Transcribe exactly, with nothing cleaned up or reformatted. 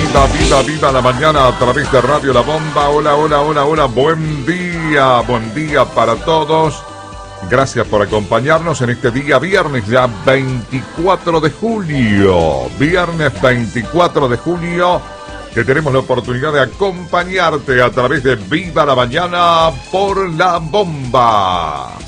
viva, viva, viva la mañana a través de Radio La Bomba. Hola, hola, hola, hola, buen día, buen día para todos. Gracias por acompañarnos en este día viernes, ya veinticuatro de julio. Viernes veinticuatro de julio, que tenemos la oportunidad de acompañarte a través de Viva la Mañana por La Bomba.